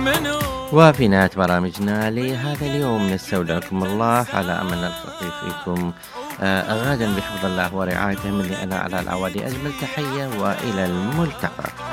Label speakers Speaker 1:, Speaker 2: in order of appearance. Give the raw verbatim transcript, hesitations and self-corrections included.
Speaker 1: وفي نهاية برامجنا لهذا اليوم نستودعكم الله على أمل نلتقي فيكم آه، غدا بحفظ الله ورعايته. مني أنا على العوالي أجمل تحية وإلى الملتقى.